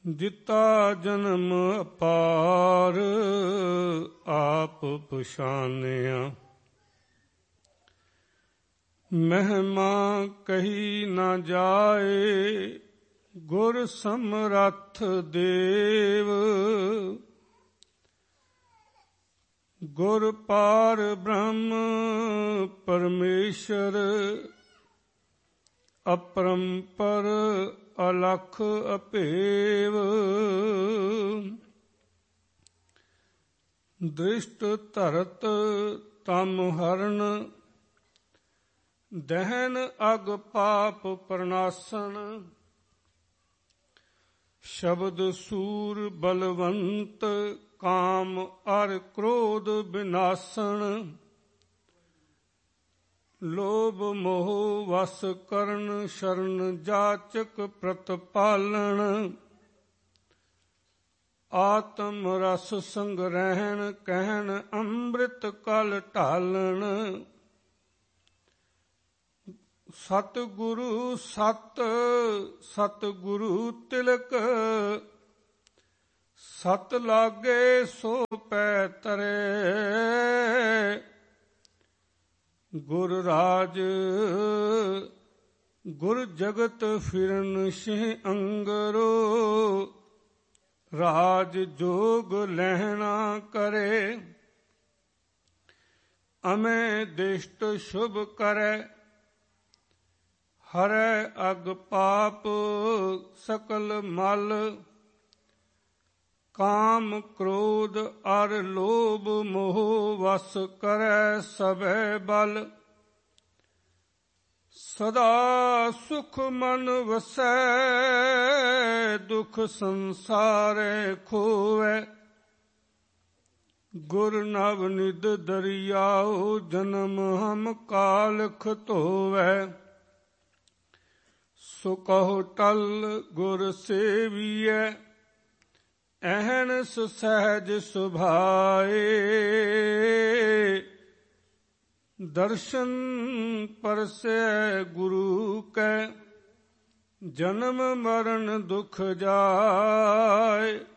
ਦਿੱਤਾ ਜਨਮ ਅਪਾਰ ਆਪ ਪਛਾਨਿਆ। ਮਹਿਮਾ ਕਹੀ ਨਾ ਜਾਏ ਗੁਰ ਸਮਰੱਥ ਦੇਵ। ਗੁਰ ਪਾਰ ਬ੍ਰਹਮ ਪਰਮੇਸ਼ਰ ਅਪਰੰਪਰ ਅਲਖ ਅਭੇਵ। ਦ੍ਰਿਸ਼ਟ ਧਰਤ ਤਮ ਹਰਨ ਦਹਿਨ ਅਗ ਪਾਪ ਪ੍ਰਨਾਸਨ। ਸ਼ਬਦ ਸੂਰ ਬਲਵੰਤ ਕਾਮ ਅਰ ਕ੍ਰੋਧ ਵਿਨਾਸਨ। ਲੋਭ ਮੋਹ ਵਸ ਕਰਨ ਸ਼ਰਨ ਜਾਚਕ ਪ੍ਰਤਪਾਲਨ। ਆਤਮ ਰਸ ਸੰਗ੍ਰਹਿਣ ਕਹਿਣ ਅੰਮ੍ਰਿਤ ਕਲ ਢਾਲਣ। ਸਤਿਗੁਰੂ ਸਤ ਸਤਿਗੁਰੂ ਤਿਲਕ ਸਤ ਲਾਗੇ ਸੋ ਪੈ ਤਰੇ। ਗੁਰ ਰਾਜ ਗੁਰ ਜਗਤ ਫਿਰਨ ਸਿਹ ਅੰਗਰੋ। ਰਾਜ ਜੋਗ ਲਹਿਣਾ ਕਰੇ ਅਮੈ ਦਿਸ਼ਟ ਸ਼ੁਭ ਕਰੈ। ਹਰੈ ਅਗ ਪਾਪ ਸਕਲ ਮਲ। ਕਾਮ ਕ੍ਰੋਧ ਅਰ ਲੋਭ ਮੋਹ ਵਸ ਕਰੈ ਸਭੈ ਬਲ। ਸਦਾ ਸੁਖ ਮਨ ਵਸੈ ਦੁਖ ਸੰਸਾਰੈ ਖੋਵੈ। ਗੁਰ ਨਵ ਨਿਧ ਦਰਿਆਉ ਜਨਮ ਹਮ ਕਾਲਖ ਧੋਵੈ। ਸੋ ਕਹੋ ਟਲ ਗੁਰ ਸੇਵੀਐ ਅਹਨਿ ਸਹਿਜ ਸੁਭਾਏ। ਦਰਸ਼ਨ ਪਰਸੈ ਗੁਰੂ ਕੈ ਜਨਮ ਮਰਨ ਦੁਖ ਜਾਏ।